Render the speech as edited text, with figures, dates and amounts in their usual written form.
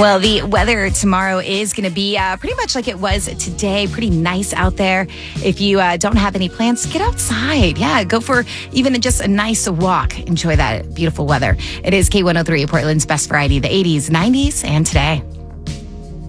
Well, the weather tomorrow is going to be pretty much like it was today. Pretty nice out there. If you don't have any plans, get outside. Yeah, go for even just a nice walk. Enjoy that beautiful weather. It is K103, Portland's best variety, the 80s, 90s, and today.